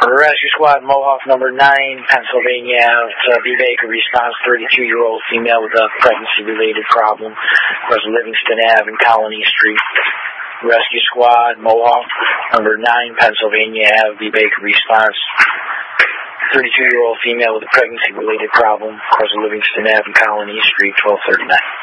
Rescue Squad, Mohawk number 9, Pennsylvania. B. Baker response, 32-year-old female with a pregnancy-related problem. Was Livingston Ave and Colony Street. Rescue Squad, Mohawk number 9, Pennsylvania Ave. B. Baker response, 32-year-old female with a pregnancy-related problem. Was Livingston Ave and Colony Street, 1239.